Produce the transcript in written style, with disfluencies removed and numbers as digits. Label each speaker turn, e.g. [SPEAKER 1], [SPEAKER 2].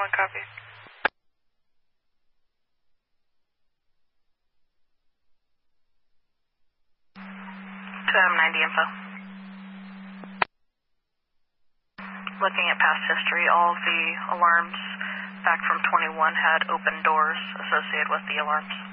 [SPEAKER 1] copy. 290 info. Looking at past history, all of the alarms back from 21 had open doors associated with the alarms.